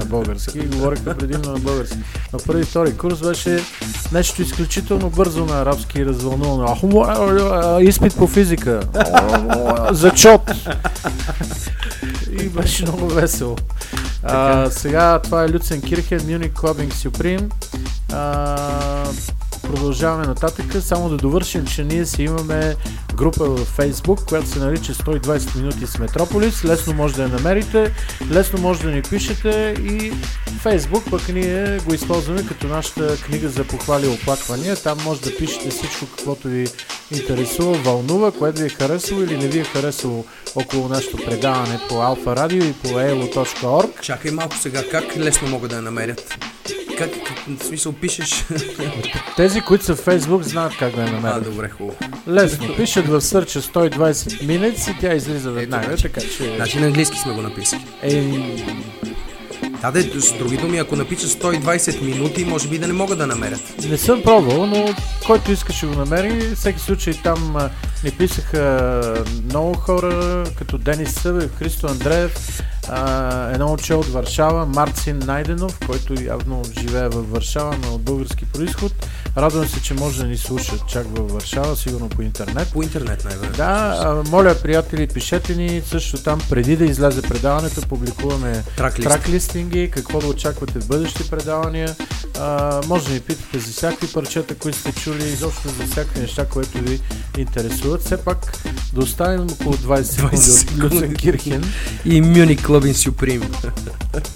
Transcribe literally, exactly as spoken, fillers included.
български и говориха предимно на български. Но първи и втори курс беше нещо изключително бързо на арабски и развълнувано. Изпит по физика. Зачот. И беше много весело. А, сега това е Люцен Кирхен, Munich Clubbing Supreme. А, продължаваме нататък. Само да довършим, че ние си имаме група в Facebook, която се нарича сто и двайсет минути с Метрополис. Лесно може да я намерите, лесно може да ни пишете и Facebook пък ние го използваме като нашата книга за похвали и оплаквания. Там може да пишете всичко, каквото ви интересува, вълнува, което ви е харесало или не ви е харесало около нашето предаване по Алфа Радио и по ей ел о точка орг. Чакай малко сега, как лесно могат да я намерят? Как, в смисъл пишеш? Тези, които са в Facebook, знаят как да я намерят. А, добре, хубаво. Лесно. Пишат в сърча сто и двайсет minutes и тя излиза веднага, така че... Значи на английски сме го написали. Ей... Да, де, с други думи, ако напишат сто и двайсет минути, може би да не могат да намерят. Не съм пробвал, но който иска ще го намери. Всеки случай там а, ни писаха много хора, като Денис Събев, Христо Андреев, а, едно момче от Варшава, Марцин Найденов, който явно живее във Варшава, но от български происход. Радвам се, че може да ни слушат чак във Варшава, сигурно по интернет. По интернет най-вероятно. Да, а, моля, приятели, пишете ни също там, преди да излезе предаването, публикуваме трак-листинги, какво да очаквате в бъдещи предавания. А, може да ни питате за всякакви парчета, които сте чули, изобщо за всякакви неща, които ви интересуват. Все пак да оставим около двайсет секунди от Люцен Кирхен и Munich Clubbing Supreme.